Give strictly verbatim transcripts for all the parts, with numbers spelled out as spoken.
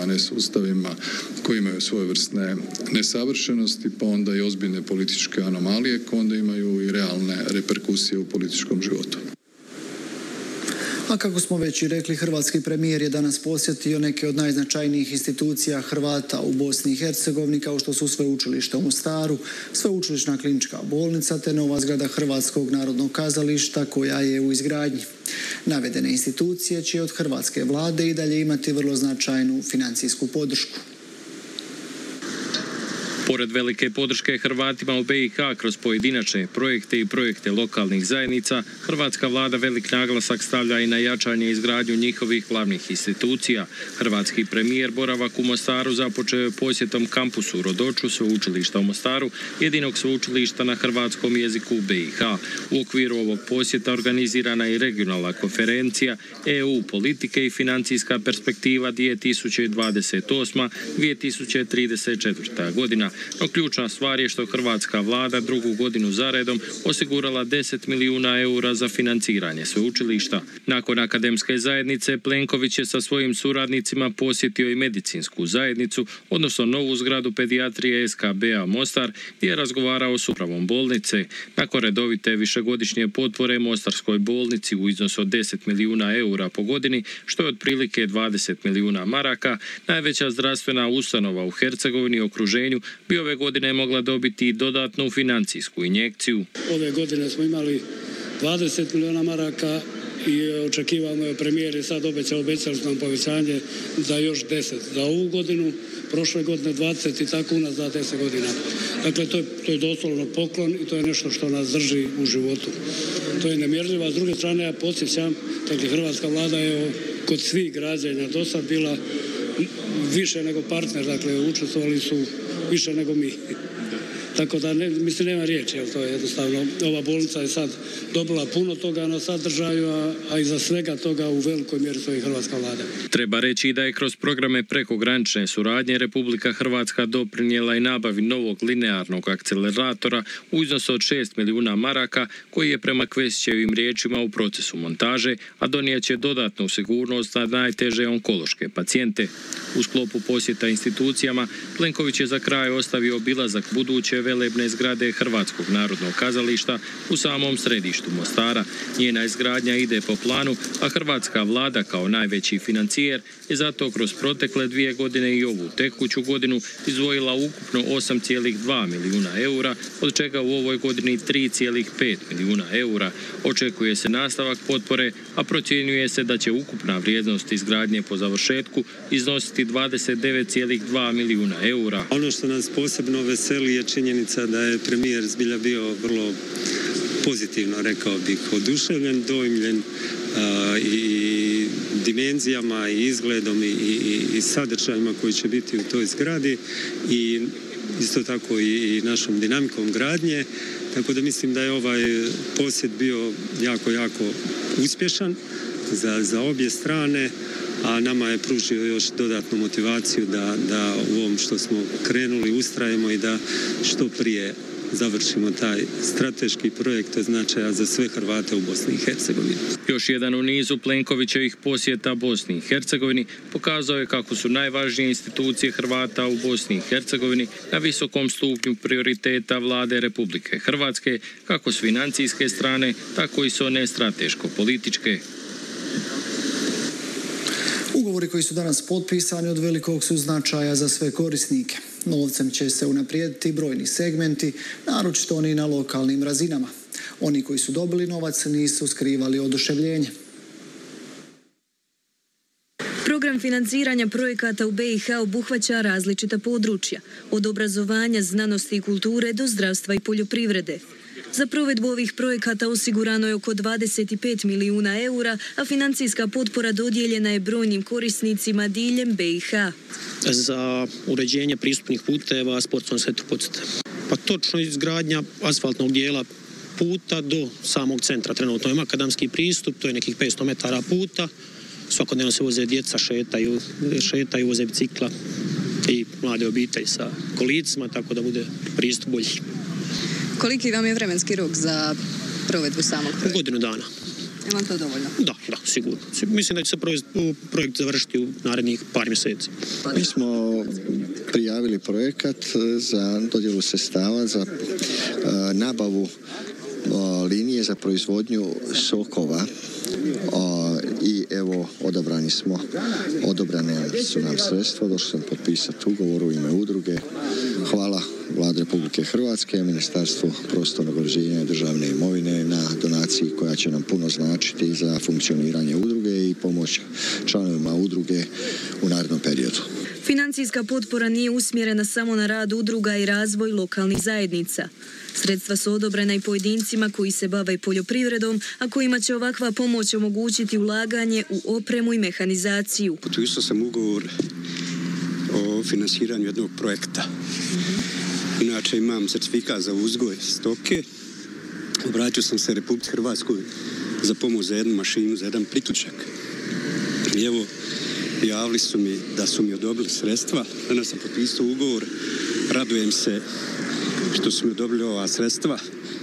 a ne sustavima koji imaju svojevrsne nesavršenosti, pa onda i ozbiljne političke anomalije koje onda imaju i realne reperkusije u političkom životu. A kako smo već i rekli, hrvatski premijer je danas posjetio neke od najznačajnijih institucija Hrvata u Bosni i Hercegovini, kao što su sveučilište u Mostaru, sveučilišna klinička bolnica te nova zgrada Hrvatskog narodnog kazališta koja je u izgradnji. Navedene institucije će od hrvatske vlade i dalje imati vrlo značajnu financijsku podršku. Pored velike podrške Hrvatima u B i H kroz pojedinačne projekte i projekte lokalnih zajednica, hrvatska vlada velik naglasak stavlja i na jačanje i izgradnju njihovih glavnih institucija. Hrvatski premijer boravak u Mostaru započeo je posjetom kampusu Rodoču, sveučilišta u Mostaru, jedinog sveučilišta na hrvatskom jeziku u B i H. U okviru ovog posjeta organizirana je i regionalna konferencija E U politike i financijska perspektiva dvije tisuće dvadeset osma do dvije tisuće trideset četvrta. godina. No ključna stvar je što hrvatska vlada drugu godinu zaredom osigurala deset milijuna eura za financiranje sveučilišta. Nakon akademske zajednice, Plenković je sa svojim suradnicima posjetio i medicinsku zajednicu, odnosno novu zgradu pedijatrije S K B-a Mostar, gdje je razgovarao s upravom bolnice. Nakon redovite višegodišnje potpore Mostarskoj bolnici u iznosu od deset milijuna eura po godini, što je otprilike dvadeset milijuna maraka, najveća zdravstvena ustanova u Hercegovini i okruženju bi ove godine mogla dobiti dodatnu financijsku injekciju. Ove godine smo imali dvadeset milijuna maraka i očekivamo je premijer je sad obećao, obećali su nam povećanje za još deset za ovu godinu, prošle godine dvadeset i tako unazad deset godina. Dakle, to je, to je doslovno poklon i to je nešto što nas drži u životu. To je nemjerljivo, a s druge strane ja podsjećam, dakle, hrvatska vlada je kod svih građana do sad bila više nego partner, dakle, učestvovali su više nego mi. Tako da, ne, mislim, nema riječi, jer to je jednostavno, ova bolnica je sad dobila puno toga na sadržaju, a, a iza svega toga u velikoj mjeri stoji hrvatska vlada. Treba reći da je kroz programe prekogranične suradnje Republika Hrvatska doprinijela i nabavi novog linearnog akceleratora u iznosu od šest milijuna maraka, koji je prema Kvesićevim riječima u procesu montaže, a donijeće dodatnu sigurnost na najteže onkološke pacijente. U sklopu posjeta institucijama, Plenković je za kraj ostavio obilazak buduće velebne zgrade Hrvatskog narodnog kazališta u samom središtu Mostara. Njena izgradnja ide po planu, a hrvatska vlada kao najveći financijer je zato kroz protekle dvije godine i ovu tekuću godinu izdvojila ukupno osam zarez dva milijuna eura, od čega u ovoj godini tri zarez pet milijuna eura. Očekuje se nastavak potpore, a procjenjuje se da će ukupna vrijednost izgradnje po završetku iznositi dvadeset devet zarez dva milijuna eura. Ono što nas posebno veseli je činjenica da je premijer zbilja bio vrlo pozitivno, rekao bih, oduševljen, dojmljen a, i dimenzijama i izgledom i, i, i sadržajima koji će biti u toj zgradi i isto tako i, i našom dinamikom gradnje. Tako da mislim da je ovaj posjet bio jako, jako uspješan za, za obje strane, a nama je pružio još dodatnu motivaciju da, da u ovom što smo krenuli ustrajemo i da što prije završimo taj strateški projekt od značaja za sve Hrvate u Bosni i Hercegovini. Još jedan u nizu Plenkovićevih posjeta Bosni i Hercegovini pokazao je kako su najvažnije institucije Hrvata u Bosni i Hercegovini na visokom stupnju prioriteta vlade Republike Hrvatske, kako s financijske strane, tako i s one strateško-političke. Ugovori koji su danas potpisani od velikog su značaja za sve korisnike. Novcem će se unaprijediti brojni segmenti, naročito oni na lokalnim razinama. Oni koji su dobili novac nisu skrivali oduševljenje. Program financiranja projekata u B i H obuhvaća različita područja, od obrazovanja, znanosti i kulture do zdravstva i poljoprivrede. Za provedbu ovih projekata osigurano je oko dvadeset pet milijuna eura, a financijska potpora dodijeljena je brojnim korisnicima diljem B i H. Za uređenje pristupnih puteva sportskom svetu Pocet. Pa točno izgradnja asfaltnog dijela puta do samog centra. Trenutno je makadamski pristup, to je nekih petsto metara puta. Svakodnevno se voze djeca, šetaju, šetaju, voze bicikla i mlade obitelji sa kolicima, tako da bude pristup bolji. Koliki vam je vremenski rok za provedbu samog projekta? Godinu dana. Je vam to dovoljno? Da, da, sigurno. Mislim da će se projekt završiti u narednih par mjeseci. Mi smo prijavili projekat za dodjelu sredstava za uh, nabavu uh, linije za proizvodnju sokova uh, i evo odabrani smo, odobrane su nam sredstva, došli sam potpisati ugovor u ime udruge. Hvala Vladi Republike Hrvatske, Ministarstvu prostornog uređenja i državne imovine na donaciji koja će nam puno značiti za funkcioniranje udruge i pomoć članovima udruge u narednom periodu. Financijska potpora nije usmjerena samo na rad udruga i razvoj lokalnih zajednica. Sredstva su odobrena i pojedincima koji se bave poljoprivredom, a kojima će ovakva pomoć omogućiti ulaganje u opremu i mehanizaciju. Potpisao sam ugovor o finansiranju jednog projekta. Inače imam certifikat za uzgoj stoke. Obratio sam se Republici Hrvatskoj za pomoć za jednu mašinu, za jedan priključak. I evo, javili su mi da su mi odobrili sredstva. Danas sam potpisao ugovor. Radujem se što su mi odobrili ova sredstva.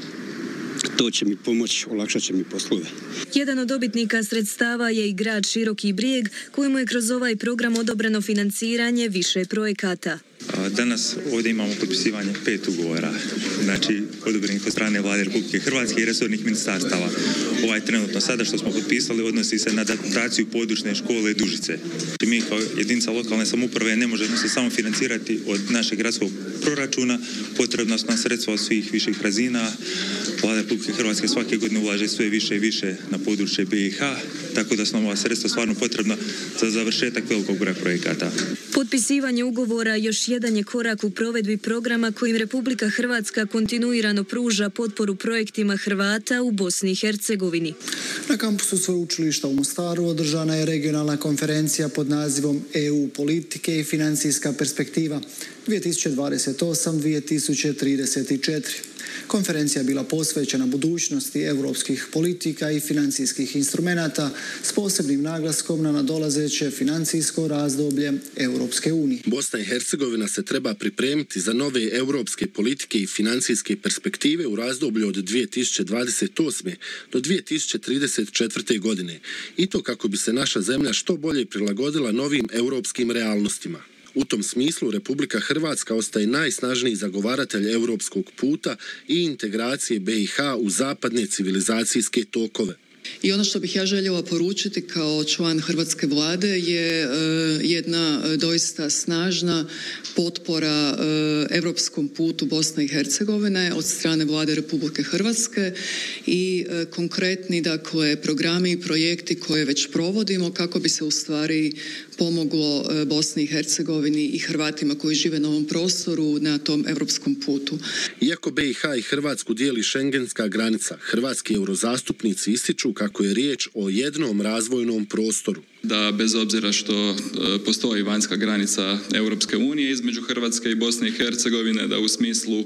To će mi pomoći, olakšat će mi poslove. Jedan od dobitnika sredstava je i grad Široki Brijeg, kojemu je kroz ovaj program odobreno financiranje više projekata. Danas ovdje imamo potpisivanje pet ugovora, znači odobrenih od strane Vlade Republike Hrvatske i resornih ministarstava. Ovaj trenutno sada što smo potpisali odnosi se na adaptaciju područne škole Dužice. Mi kao jedinica lokalne samouprave ne možemo se samo financirati od našeg gradskog proračuna, potrebna su nam sredstva od svih viših razina. Vlada Republike Hrvatske svake godine ulaže sve više i više na područje B i H, tako da su nam ova sredstva stvarno potrebna za završetak velikog broja projekata. Potpisivanje ugovora još jedan je korak u provedbi programa kojim Republika Hrvatska kontinuirano pruža potporu projektima Hrvata u Bosni i Hercegovini. Na kampusu sveučilišta u Mostaru održana je regionalna konferencija pod nazivom E U politike i financijska perspektiva dvije tisuće dvadeset osam do dvije tisuće trideset četiri. Konferencija je bila posvećena budućnosti europskih politika i financijskih instrumenata s posebnim naglaskom na nadolazeće financijsko razdoblje Europske unije. Bosna i Hercegovina se treba pripremiti za nove europske politike i financijske perspektive u razdoblju od dvije tisuće dvadeset osme do dvije tisuće trideset četvrte. godine. I to kako bi se naša zemlja što bolje prilagodila novim europskim realnostima. U tom smislu Republika Hrvatska ostaje najsnažniji zagovaratelj europskog puta i integracije B i H u zapadne civilizacijske tokove. I ono što bih ja željela poručiti kao član hrvatske vlade je uh, jedna uh, doista snažna potpora uh, europskom putu Bosne i Hercegovine od strane Vlade Republike Hrvatske i uh, konkretni dakle programi i projekti koje već provodimo kako bi se u stvari pomoglo uh, Bosni i Hercegovini i Hrvatima koji žive na ovom prostoru na tom europskom putu. Iako B i H i Hrvatsku dijeli šengenska granica, hrvatski eurozastupnici ističu kako je riječ o jednom razvojnom prostoru. Da bez obzira što postoji vanjska granica Europske unije između Hrvatske i Bosne i Hercegovine, da u smislu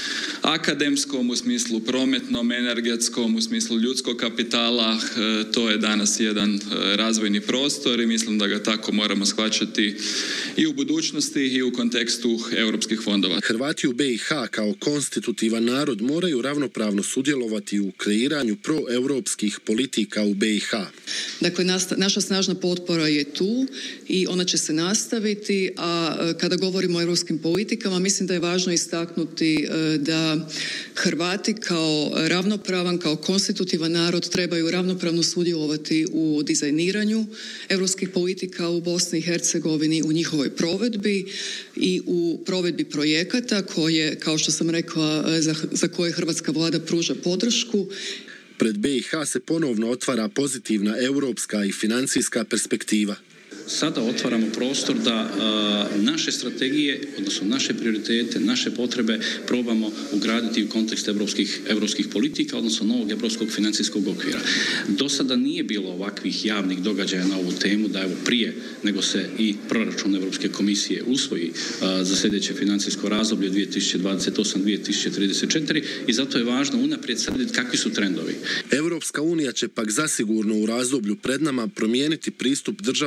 akademskom, u smislu prometnom, energetskom, u smislu ljudskog kapitala, to je danas jedan razvojni prostor i mislim da ga tako moramo shvaćati i u budućnosti i u kontekstu europskih fondova. Hrvati u B i H kao konstitutivan narod moraju ravnopravno sudjelovati u kreiranju proeuropskih politika u B i H. Dakle, naša snažna potpora je tu i ona će se nastaviti, a kada govorimo o europskim politikama, mislim da je važno istaknuti da Hrvati kao ravnopravan, kao konstitutivan narod trebaju ravnopravno sudjelovati u dizajniranju europskih politika u Bosni i Hercegovini, u njihovoj provedbi i u provedbi projekata koje, kao što sam rekla, za, za koje hrvatska vlada pruža podršku. Pred B i H se ponovno otvara pozitivna europska i financijska perspektiva. Sada otvaramo prostor da a, naše strategije, odnosno naše prioritete, naše potrebe probamo ugraditi u kontekst evropskih, evropskih politika, odnosno novog evropskog financijskog okvira. Do sada nije bilo ovakvih javnih događaja na ovu temu, da evo prije nego se i proračun Evropske komisije usvoji a, za sljedeće financijsko razdoblje dvije tisuće dvadeset osam do dvije tisuće trideset četiri i zato je važno unaprijed sagledati kakvi su trendovi. Europska unija će pak zasigurno u razdoblju pred nama promijeniti pristup državama koje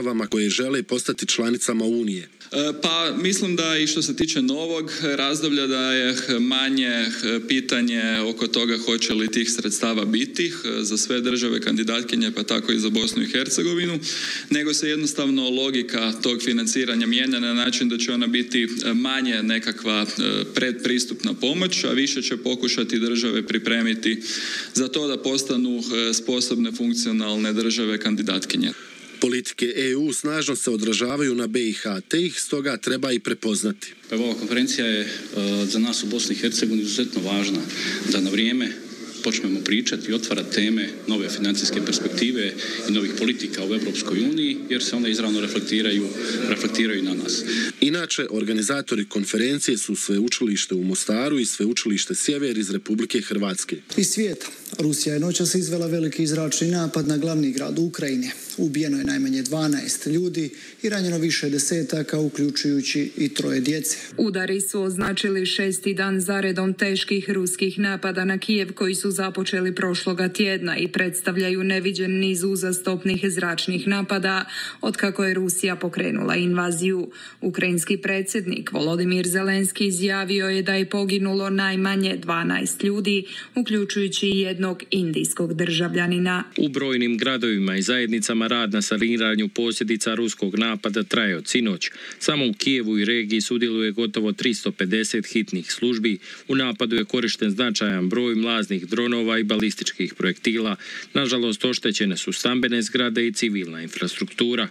koje žele postati članicama Unije? Pa mislim da i što se tiče novog razdoblja da je manje pitanje oko toga hoće li tih sredstava biti za sve države kandidatkinje pa tako i za Bosnu i Hercegovinu, nego se jednostavno logika tog financiranja mijenja na način da će ona biti manje nekakva predpristupna pomoć, a više će pokušati države pripremiti za to da postanu sposobne funkcionalne države kandidatkinje. Politike E U snažno se odražavaju na B i H, te ih stoga treba i prepoznati. Ova konferencija je za nas u Bosni i Hercegovini izuzetno važna da na vrijeme počnemo pričati i otvarati teme nove financijske perspektive i novih politika u Europskoj uniji, jer se one izravno reflektiraju, reflektiraju na nas. Inače, organizatori konferencije su Sveučilište u Mostaru i Sveučilište Sjever iz Republike Hrvatske. Iz svijeta. Rusija je noćas izvela veliki zračni napad na glavni grad Ukrajine. Ubijeno je najmanje dvanaest ljudi i ranjeno više desetaka, uključujući i troje djece. Udari su označili šesti dan zaredom teških ruskih napada na Kijev koji su započeli prošloga tjedna i predstavljaju neviđen niz uzastopnih zračnih napada otkako je Rusija pokrenula invaziju. Ukrajinski predsjednik Volodimir Zelenski izjavio je da je poginulo najmanje dvanaest ljudi, uključujući i jednog indijskog državljanina. U brojnim gradovima i zajednicama rad na saniranju posljedica ruskog napada traje od sinoć. Samo u Kijevu i regiji sudjeluje gotovo tristo pedeset hitnih službi. U napadu je korišten značajan broj mlaznih dronova i balističkih projektila. Nažalost, oštećene su stambene zgrade i civilna infrastruktura.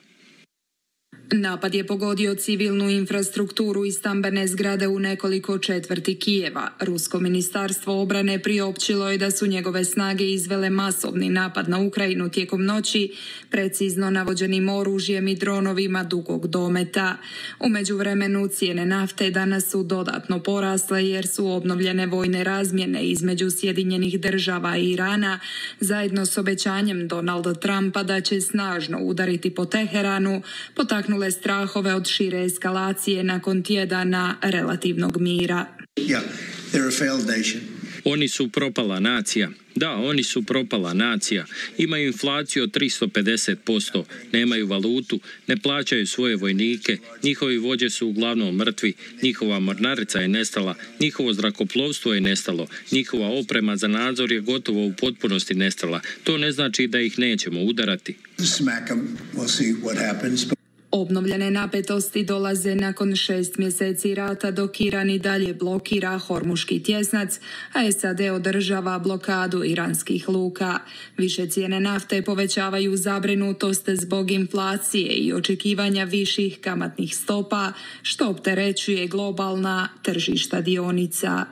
Napad je pogodio civilnu infrastrukturu i stambene zgrade u nekoliko četvrti Kijeva. Rusko ministarstvo obrane priopćilo je da su njegove snage izvele masovni napad na Ukrajinu tijekom noći, precizno navođenim oružjem i dronovima dugog dometa. U međuvremenu cijene nafte danas su dodatno porasle jer su obnovljene vojne razmjene između Sjedinjenih država i Irana, zajedno s obećanjem Donalda Trumpa da će snažno udariti po Teheranu, potaknule strahove od šire eskalacije nakon tjedana relativnog mira. Yeah, they're a failed nation. Oni su propala nacija. Da, oni su propala nacija. Imaju inflaciju od tristo pedeset posto, nemaju valutu, ne plaćaju svoje vojnike, njihovi vođe su uglavnom mrtvi, njihova mornarica je nestala, njihovo zrakoplovstvo je nestalo, njihova oprema za nadzor je gotovo u potpunosti nestala. To ne znači da ih nećemo udarati. Smack them, we'll see what happens. Obnovljene napetosti dolaze nakon šest mjeseci rata dok Iran i dalje blokira Hormuški tjesnac, a S A D održava blokadu iranskih luka. Više cijene nafte povećavaju zabrinutost zbog inflacije i očekivanja viših kamatnih stopa, što opterećuje globalna tržišta dionica.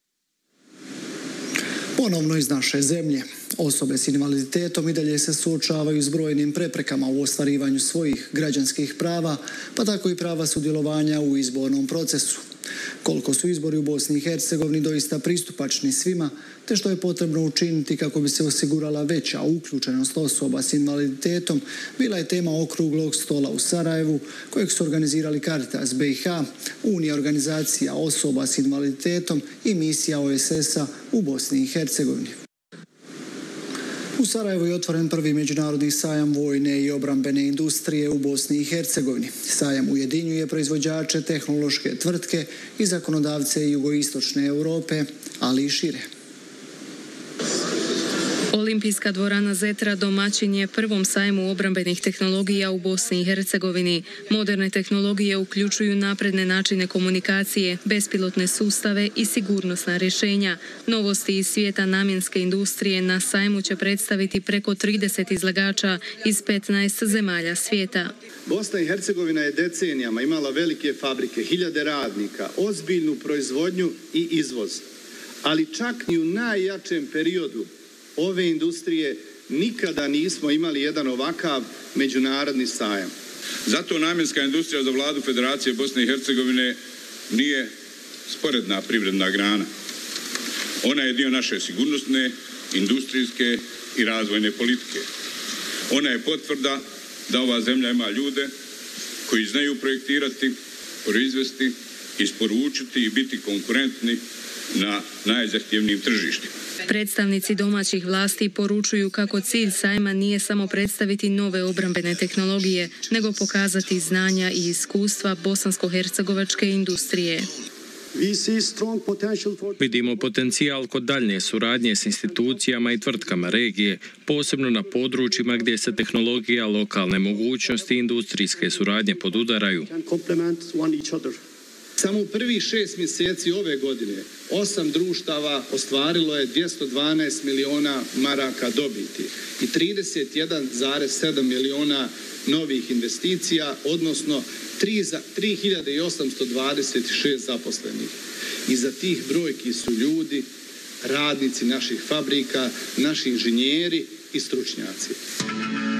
Ponovno iz naše zemlje. Osobe s invaliditetom i dalje se suočavaju s brojnim preprekama u ostvarivanju svojih građanskih prava, pa tako i prava sudjelovanja u izbornom procesu. Koliko su izbori u Bosni i Hercegovini doista pristupačni svima, te što je potrebno učiniti kako bi se osigurala veća uključenost osoba s invaliditetom, bila je tema okruglog stola u Sarajevu, kojeg su organizirali Caritas B i H, Unija organizacija osoba s invaliditetom i misija O S S-a u Bosni i Hercegovini. U Sarajevu je otvoren prvi međunarodni sajam vojne i obrambene industrije u Bosni i Hercegovini. Sajam ujedinjuje proizvođače, tehnološke tvrtke i zakonodavce jugoistočne Europe, ali i šire. Olimpijska dvorana Zetra domaćin je prvom sajmu obrambenih tehnologija u Bosni i Hercegovini. Moderne tehnologije uključuju napredne načine komunikacije, bespilotne sustave i sigurnosna rješenja. Novosti iz svijeta namjenske industrije na sajmu će predstaviti preko trideset izlagača iz petnaest zemalja svijeta. Bosna i Hercegovina je decenijama imala velike fabrike, hiljade radnika, ozbiljnu proizvodnju i izvoz. Ali čak i u najjačem periodu ove industrije nikada nismo imali jedan ovakav međunarodni sajam. Zato namjenska industrija za vladu Federacije Bosne i Hercegovine nije sporedna privredna grana. Ona je dio naše sigurnosne, industrijske i razvojne politike. Ona je potvrda da ova zemlja ima ljude koji znaju projektirati, proizvesti, isporučiti i biti konkurentni na najzahtjevnijim tržištima. Predstavnici domaćih vlasti poručuju kako cilj sajma nije samo predstaviti nove obrambene tehnologije, nego pokazati znanja i iskustva bosansko-hercegovačke industrije. Vidimo potencijal kod daljnje suradnje s institucijama i tvrtkama regije, posebno na područjima gdje se tehnologija, lokalne mogućnosti i industrijske suradnje podudaraju. Samo u prvih šest mjeseci ove godine osam društava ostvarilo je dvjesto dvanaest miliona maraka dobiti i trideset jedan zarez sedam miliona novih investicija, odnosno tri hiljade osamsto dvadeset šest zaposlenih. Iza tih brojki su ljudi, radnici naših fabrika, naši inženjeri i stručnjaci.